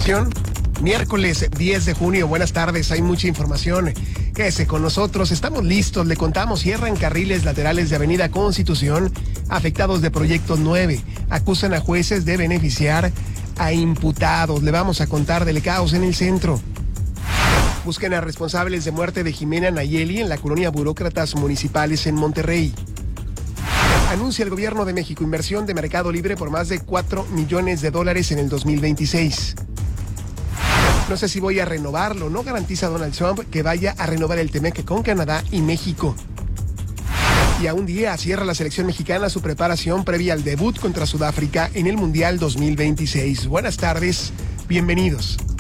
información. Miércoles 10 de junio, buenas tardes, hay mucha información. Quédese con nosotros, estamos listos, le contamos, cierran carriles laterales de Avenida Constitución, afectados de Proyecto 9, acusan a jueces de beneficiar a imputados. Le vamos a contar del caos en el centro. Busquen a responsables de muerte de Jimena Nayeli en la colonia Burócratas Municipales en Monterrey. Anuncia el gobierno de México inversión de Mercado Libre por más de $4 millones en el 2026. No sé si voy a renovarlo, no garantiza Donald Trump que vaya a renovar el TEMEC con Canadá y México. Y a un día cierra la selección mexicana su preparación previa al debut contra Sudáfrica en el Mundial 2026. Buenas tardes, bienvenidos.